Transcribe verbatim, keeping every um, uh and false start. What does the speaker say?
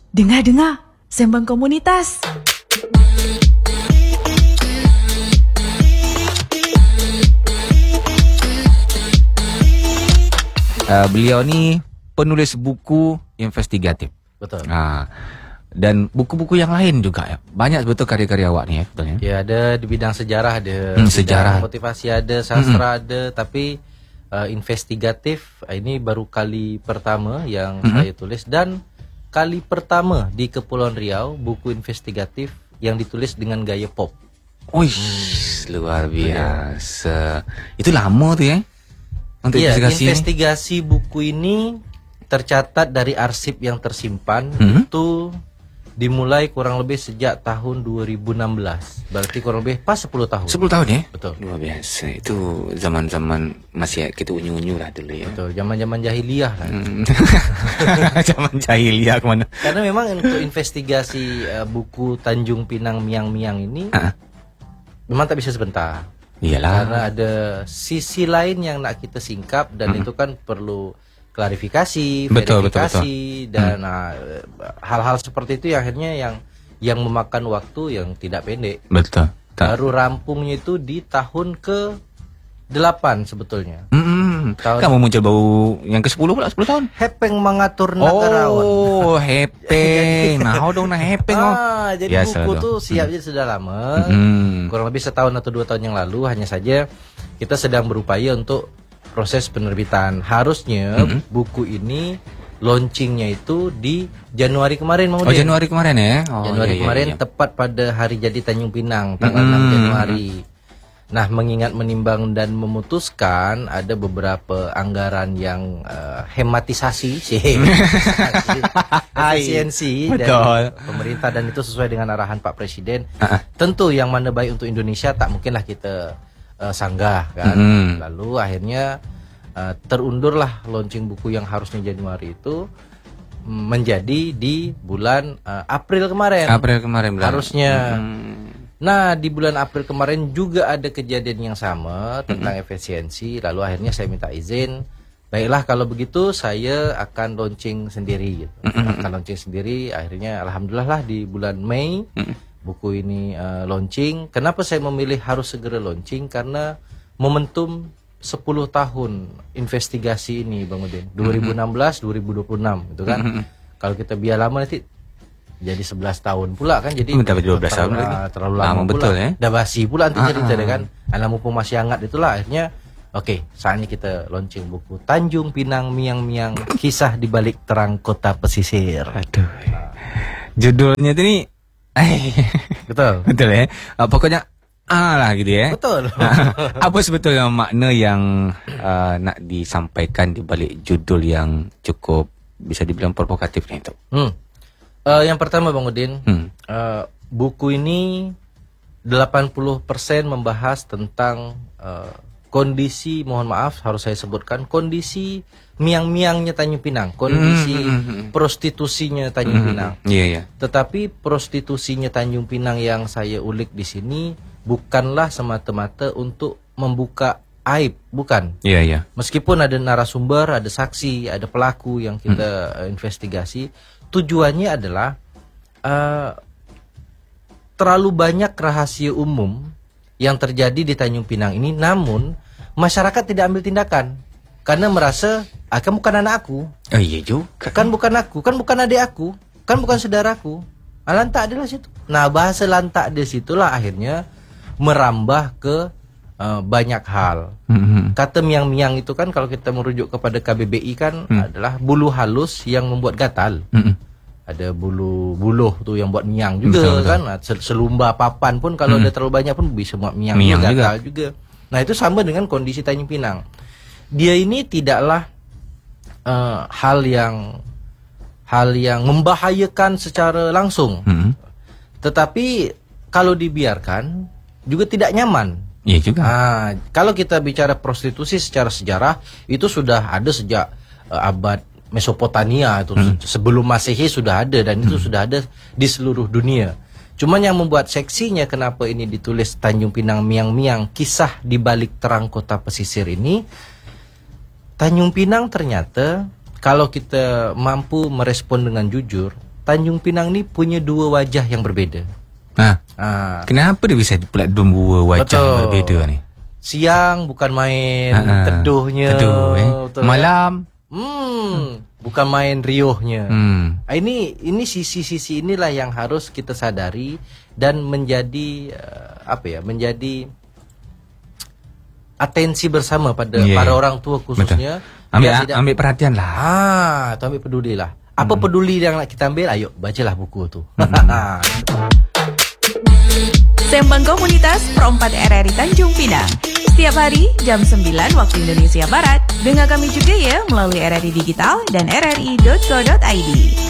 Dengar-dengar, sembang komunitas. Uh, beliau ni penulis buku investigatif. Betul. Ha, dan buku-buku yang lain juga ya. Banyak betul karya-karya awak ni ya, betul ya. Ya, ada di bidang sejarah ada, hmm, sejarah, motivasi ada, sastra hmm. ada, tapi uh, investigatif ini baru kali pertama yang hmm. saya tulis, dan kali pertama di Kepulauan Riau buku investigatif yang ditulis dengan gaya pop. Wih, hmm. luar biasa. Itu lama tu ya. Untuk ya, investigasi, investigasi ini? Buku ini tercatat dari arsip yang tersimpan hmm? itu dimulai kurang lebih sejak tahun dua ribu enam belas. Berarti kurang lebih pas sepuluh tahun. sepuluh tahun ya? Betul. Luar biasa. Itu zaman-zaman masih kita unyu-unyu lah dulu ya. Betul, zaman-zaman jahiliyah lah. Hmm. Zaman jahiliyah kemana? Karena memang untuk investigasi uh, buku Tanjung Pinang Miang-Miang ini uh-huh. memang tak bisa sebentar. Iyalah. Karena ada sisi lain yang nak kita singkap, dan hmm. itu kan perlu klarifikasi, betul, verifikasi, betul, betul. dan hmm. nah, hal-hal seperti itu yang akhirnya yang yang memakan waktu yang tidak pendek. Betul. Tak. Baru rampungnya itu di tahun ke delapan sebetulnya. Hmm. Tahun Kamu muncul bau yang ke sepuluh pula, sepuluh tahun. Hepeng mengatur negarawan. Oh, hepeng. Nah, dong nah hepeng. Ah, jadi biasa buku dong. tuh siap hmm. sudah lama. Hmm. Kurang lebih setahun atau dua tahun yang lalu. Hanya saja kita sedang berupaya untuk proses penerbitan. Harusnya hmm. buku ini launchingnya itu di Januari kemarin, Mang Oh, Januari kemarin ya? Oh, Januari iya, kemarin iya, iya. tepat pada hari jadi Tanjung Pinang, tanggal hmm. enam Januari. Nah, mengingat, menimbang dan memutuskan ada beberapa anggaran yang uh, hematisasi, efisiensi dari pemerintah, dan itu sesuai dengan arahan Pak Presiden. Uh-uh. Tentu yang mana baik untuk Indonesia tak mungkinlah kita uh, sanggah kan. Mm-hmm. Lalu akhirnya uh, terundurlah launching buku yang harusnya Januari itu menjadi di bulan uh, April kemarin. April kemarin benar. Harusnya. Mm-hmm. Nah, di bulan April kemarin juga ada kejadian yang sama tentang mm-hmm. efisiensi. Lalu akhirnya saya minta izin. Baiklah, kalau begitu saya akan launching sendiri. Gitu. Mm-hmm. Akan launching sendiri. Akhirnya alhamdulillah lah di bulan Mei mm-hmm. buku ini uh, launching. Kenapa saya memilih harus segera launching? Karena momentum sepuluh tahun investigasi ini, Bang Udin. dua ribu enam belas dua ribu dua puluh enam gitu kan. Mm-hmm. Kalau kita biar lama nanti jadi sebelas tahun pula kan, jadi minta dua belas tahun terlalu, uh, terlalu lama, lama pula. Betul, ya? Dah basi pula nanti cerita deh kan. Anak mumpung masih hangat itulah, akhirnya oke, okay, saatnya kita launching buku Tanjung Pinang Miang-Miang, kisah di balik terang kota pesisir. Aduh. Nah. Judulnya itu nih betul. Betul ya. Uh, pokoknya ah lah gitu ya. Betul. Apa sebetulnya makna yang uh, nak disampaikan di balik judul yang cukup bisa dibilang provokatif nih itu? Hmm. Uh, yang pertama, Bang Udin, hmm. uh, buku ini delapan puluh persen membahas tentang uh, kondisi, mohon maaf harus saya sebutkan, kondisi miang-miangnya Tanjung Pinang, kondisi hmm. prostitusinya Tanjung hmm. Pinang. Iya, iya. Tetapi prostitusinya Tanjung Pinang yang saya ulik di sini bukanlah semata-mata untuk membuka aib, bukan. Iya, iya. Meskipun ada narasumber, ada saksi, ada pelaku yang kita hmm. investigasi, tujuannya adalah uh, terlalu banyak rahasia umum yang terjadi di Tanjung Pinang ini, namun masyarakat tidak ambil tindakan karena merasa ah, kan bukan anak aku, oh, iya juga, kan bukan aku, kan bukan adik aku, kan bukan saudaraku, ah, lantak adalah situ. Nah, bahasa lantak di situlah akhirnya merambah ke uh, banyak hal. Mm-hmm. Kata miang-miang itu kan kalau kita merujuk kepada K B B I kan mm. adalah bulu halus yang membuat gatal. Mm-hmm. Ada bulu buluh tuh yang buat miang juga, betul, kan. Betul. Selumba papan pun kalau mm. ada terlalu banyak pun bisa buat miang, miang juga, gatal juga. juga. Nah, itu sama dengan kondisi Tanjung Pinang. Dia ini tidaklah uh, hal yang hal yang membahayakan secara langsung. Mm. Tetapi kalau dibiarkan juga tidak nyaman. Iya juga. Nah, kalau kita bicara prostitusi secara sejarah itu sudah ada sejak uh, abad Mesopotamia itu hmm. sebelum Masehi sudah ada, dan itu hmm. sudah ada di seluruh dunia. Cuman yang membuat seksinya kenapa ini ditulis Tanjung Pinang Miang-Miang, kisah di balik terang kota pesisir ini. Tanjung Pinang ternyata kalau kita mampu merespon dengan jujur, Tanjung Pinang ni punya dua wajah yang berbeza. Ha. Ha. Kenapa dia bisa pula dua wajah Betul. yang berbeza ni? Siang bukan main Ha, ha. teduhnya. Teduh, eh. Betul, Malam. Hmm, bukan main riuhnya. Hmm. Ah, Ini ini sisi-sisi inilah yang harus kita sadari dan menjadi uh, apa ya? Menjadi atensi bersama pada Yeah. para orang tua khususnya. Ambil Biar tidak- ambil perhatian lah. Ah, tu ambil peduli lah. Apa hmm. peduli yang nak kita ambil? Ayo, bacalah buku tu. Hmm. Sembang Komunitas Perempat R R I Tanjung Pinang. Setiap hari jam sembilan waktu Indonesia Barat. Dengar kami juga ya melalui R R I Digital dan r r i dot co dot i d.